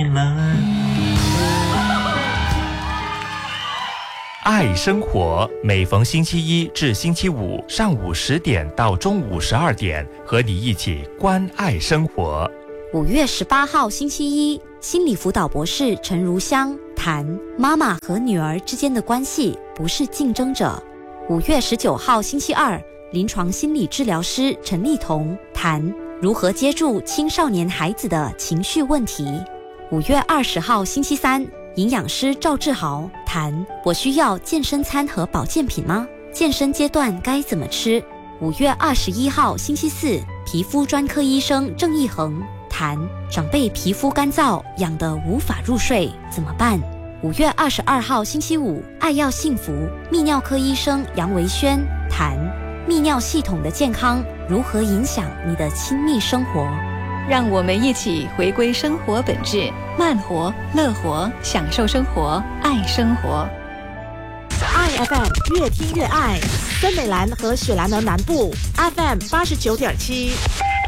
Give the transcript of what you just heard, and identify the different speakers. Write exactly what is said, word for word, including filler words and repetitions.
Speaker 1: 来。
Speaker 2: 爱生活，每逢星期一至星期五上午十点到中午十二点，和你一起关爱生活。
Speaker 3: 五月十八号星期一，心理辅导博士陈如香谈妈妈和女儿之间的关系不是竞争者。五月十九号星期二，临床心理治疗师陈丽彤谈如何接住青少年孩子的情绪问题。五月二十号星期三，营养师赵志豪谈我需要健身餐和保健品吗？健身阶段该怎么吃？五月二十一号星期四，皮肤专科医生郑义恒谈长辈皮肤干燥痒得无法入睡怎么办？五月二十二号星期五，爱要幸福泌尿科医生杨维轩谈泌尿系统的健康如何影响你的亲密生活。
Speaker 4: 让我们一起回归生活本质，慢活、乐活，享受生活，爱生活。
Speaker 5: 爱 F M 越听越爱，森美兰和雪兰莪南部 F M 八十九点七。